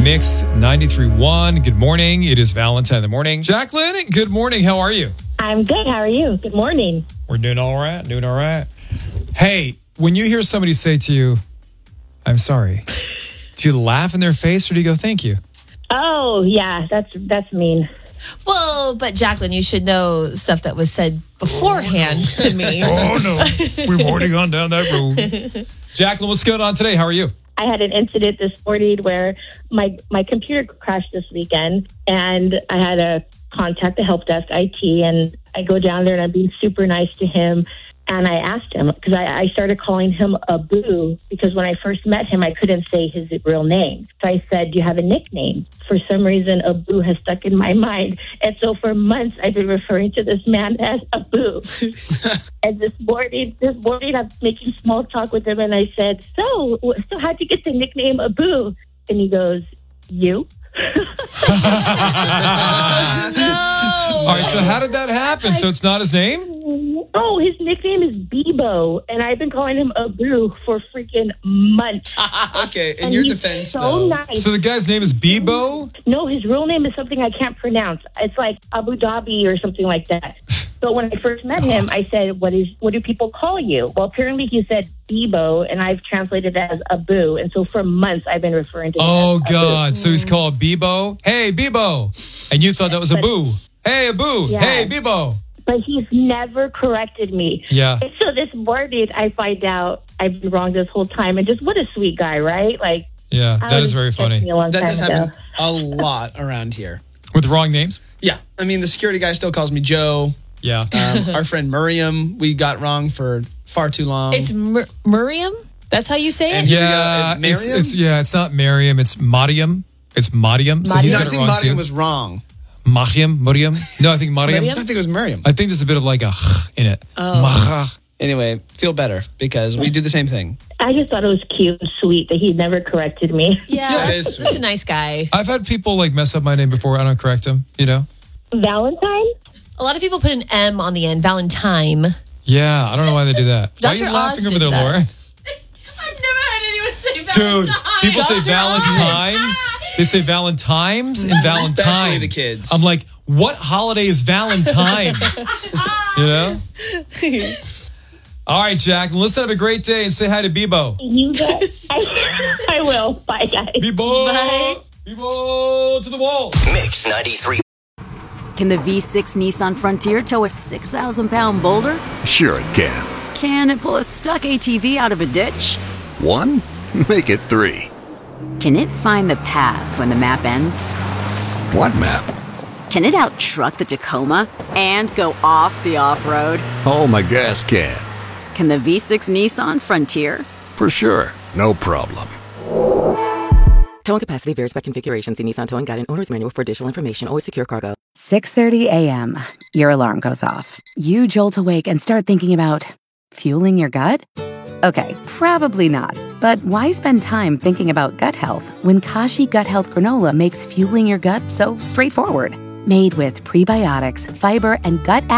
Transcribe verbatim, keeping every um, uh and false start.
Mix ninety-three point one. Good morning. It is Valentine in the morning. Jacqueline, good morning. How are you? I'm good. How are you? Good morning. We're doing all right. Doing all right. Hey, when you hear somebody say to you, I'm sorry, do you laugh in their face or do you go, thank you? Oh, yeah. That's that's mean. Well, but Jacqueline, you should know stuff that was said beforehand oh, no. to me. Oh, no. We've already gone down that road. Jacqueline, what's going on today? How are you? I had an incident this morning where my, my computer crashed this weekend, and I had to contact the help desk, I T, and I go down there and I'm being super nice to him. And I asked him, because I, I started calling him Abu, because when I first met him, I couldn't say his real name. So I said, do you have a nickname? For some reason, Abu has stuck in my mind. And so for months, I've been referring to this man as Abu. And this morning, this morning, I'm making small talk with him, and I said, so, so how'd you get the nickname Abu? And he goes, you? Oh, no. All right, so how did that happen? So it's not his name? Oh, his nickname is Bebo, and I've been calling him Abu for freaking months. Okay, in and your he's defense, so though. nice. So the guy's name is Bebo? No, his real name is something I can't pronounce. It's like Abu Dhabi or something like that. So when I first met him, I said, "What is? What do people call you?" Well, apparently he said Bebo, and I've translated it as Abu. And so for months, I've been referring to him Oh, as God. Abu. So he's called Bebo? Hey, Bebo. And you thought that was Abu. Hey, Abu. Yeah. Hey, Bebo. But he's never corrected me. Yeah. And so this morning, I find out I've been wrong this whole time. And just what a sweet guy, right? Like, Yeah, I that was is very funny. expecting a long That time does ago. happen a lot around here. With the wrong names? Yeah. I mean, the security guy still calls me Joe. Yeah. Um, our friend Miriam, we got wrong for far too long. It's Mur- Miriam? That's how you say it? And- Here we go. Yeah, Uh, it's, Miriam? it's yeah, it's not Miriam, it's Mariam. It's Mariam. So Mariam. he's no, I got it think wrong Mariam too. was wrong. Mariam, Mariam. No, I think Mariam. I think it was Miriam. I think there's a bit of like a in it. Oh. Mah. Anyway, feel better because we do the same thing. I just thought it was cute and sweet that he never corrected me. Yeah, Yeah, it that's, is that's a sweet. nice guy. I've had people like mess up my name before. I don't correct them, you know? Valentine? A lot of people put an M on the end, Valentine. Yeah, I don't know why they do that. Why are Doctor you laughing Oz over there, did that. Laura? I've never had anyone say Dude, people say Doctor Valentine's. They say Valentine's and Valentine. Especially the kids. I'm like, what holiday is Valentine? You know? All right, Jack. Listen, have a great day and say hi to Bebo. You guys? I, I will. Bye, guys. Bebo! Bye. Bebo to the wall. Mix ninety-three. Can the V six Nissan Frontier tow a six thousand pound boulder? Sure it can. Can it pull a stuck A T V out of a ditch? One? Make it three. Can it find the path when the map ends? What map? Can it out-truck the Tacoma and go off the off-road? Oh, my gas can. Can the V six Nissan Frontier? For sure. No problem. Towing capacity varies by configuration. See Nissan Towing Guide and Owner's Manual for additional information. Always secure cargo. six thirty a.m. Your alarm goes off. You jolt awake and start thinking about fueling your gut? Okay, probably not. But why spend time thinking about gut health when Kashi Gut Health Granola makes fueling your gut so straightforward? Made with prebiotics, fiber, and gut